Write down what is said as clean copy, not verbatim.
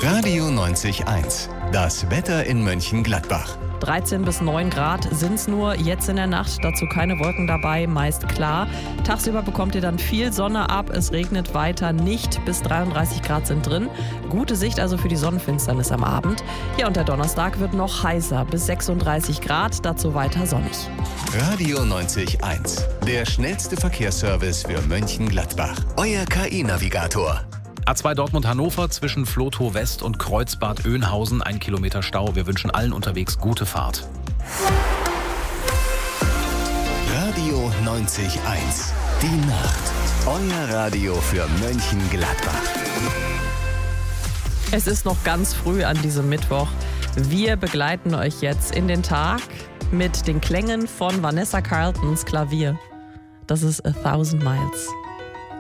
Radio 90.1. Das Wetter in Mönchengladbach. 13 bis 9 Grad sind's nur jetzt in der Nacht, dazu keine Wolken dabei, meist klar. Tagsüber bekommt ihr dann viel Sonne ab, es regnet weiter nicht, bis 33 Grad sind drin. Gute Sicht also für die Sonnenfinsternis am Abend. Ja, und der Donnerstag wird noch heißer, bis 36 Grad, dazu weiter sonnig. Radio 90.1. Der schnellste Verkehrsservice für Mönchengladbach. Euer KI-Navigator. A2 Dortmund-Hannover zwischen Flotow West und Kreuzbad-Oeynhausen, 1 Kilometer Stau. Wir wünschen allen unterwegs gute Fahrt. Radio 90.1. Die Nacht. Euer Radio für Mönchengladbach. Es ist noch ganz früh an diesem Mittwoch. Wir begleiten euch jetzt in den Tag mit den Klängen von Vanessa Carltons Klavier. Das ist 1000 Miles.